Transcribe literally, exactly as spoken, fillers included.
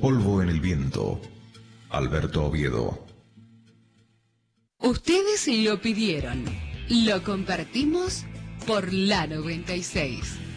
polvo en el viento. Alberto Oviedo. Ustedes lo pidieron. Lo compartimos por la noventa y seis.